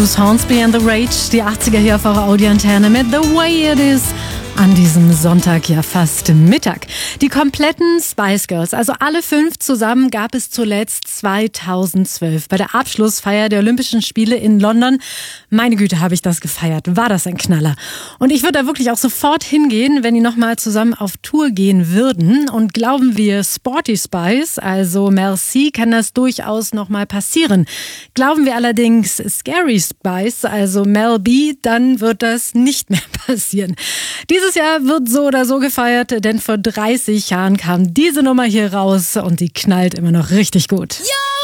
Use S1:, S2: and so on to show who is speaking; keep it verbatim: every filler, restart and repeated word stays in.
S1: Bruce Hornsby and the Rage, die achtziger hier auf eurer Audioantenne mit The Way It Is. An diesem Sonntag, ja fast Mittag. Die kompletten Spice Girls, also alle fünf zusammen, gab es zuletzt zweitausendzwölf bei der Abschlussfeier der Olympischen Spiele in London. Meine Güte, habe ich das gefeiert. War das ein Knaller. Und ich würde da wirklich auch sofort hingehen, wenn die nochmal zusammen auf Tour gehen würden. Und glauben wir Sporty Spice, also Mel C, kann das durchaus nochmal passieren. Glauben wir allerdings Scary Spice, also Mel B, dann wird das nicht mehr passieren. Dieses Jahr wird so oder so gefeiert, denn vor dreißig Jahren kam diese Nummer hier raus und die knallt immer noch richtig gut.
S2: Ja!